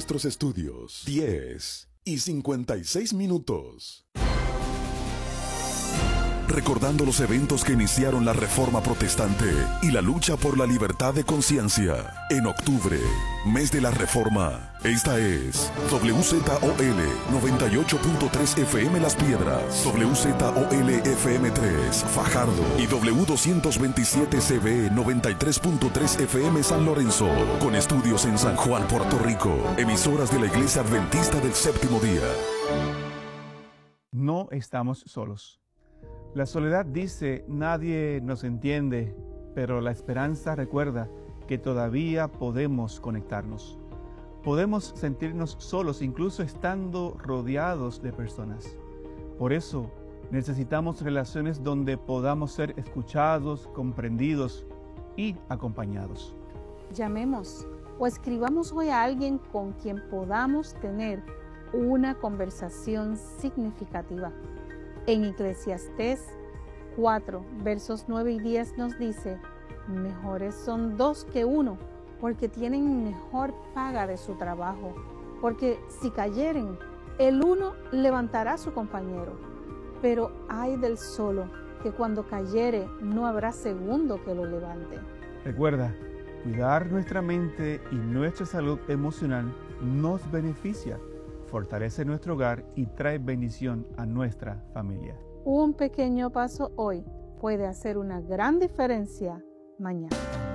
nuestros estudios. 10:56. Recordando los eventos que iniciaron la Reforma Protestante y la lucha por la libertad de conciencia. En octubre, mes de la Reforma, esta es WZOL 98.3 FM Las Piedras, WZOL FM 3 Fajardo y W227CB 93.3 FM San Lorenzo, con estudios en San Juan, Puerto Rico, emisoras de la Iglesia Adventista del Séptimo Día. No estamos solos. La soledad dice, nadie nos entiende, pero la esperanza recuerda que todavía podemos conectarnos. Podemos sentirnos solos incluso estando rodeados de personas. Por eso necesitamos relaciones donde podamos ser escuchados, comprendidos y acompañados. Llamemos o escribamos hoy a alguien con quien podamos tener una conversación significativa. En Eclesiastés 4, versos 9 y 10 nos dice, mejores son dos que uno, porque tienen mejor paga de su trabajo. Porque si cayeren, el uno levantará a su compañero. Pero ay del solo, que cuando cayere no habrá segundo que lo levante. Recuerda, cuidar nuestra mente y nuestra salud emocional nos beneficia, fortalece nuestro hogar y trae bendición a nuestra familia. Un pequeño paso hoy puede hacer una gran diferencia mañana.